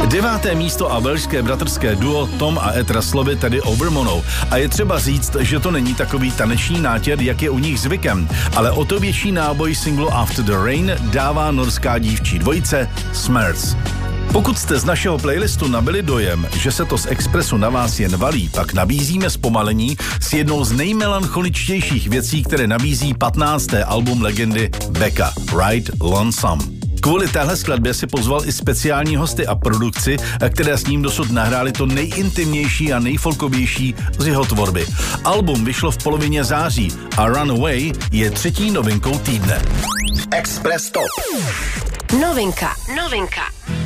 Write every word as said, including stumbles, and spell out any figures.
Deváté místo a velšské bratrské duo Tom a Ed Russellovi tedy Overmonou. A je třeba říct, že to není takový taneční nátěr, jak je u nich zvykem, ale o to větší náboj singlu After the Rain dává norská dívčí dvojice Smurfs. Pokud jste z našeho playlistu nabili dojem, že se to z Expressu na vás jen valí, pak nabízíme zpomalení s jednou z nejmelancholičtějších věcí, které nabízí patnácté album legendy Becca, Ride Lonesome. Kvůli téhle skladbě si pozval i speciální hosty a produkci, které s ním dosud nahráli to nejintimnější a nejfolkovější z jeho tvorby. Album vyšlo v polovině září a Runaway je třetí novinkou týdne. Express Top. Novinka, novinka.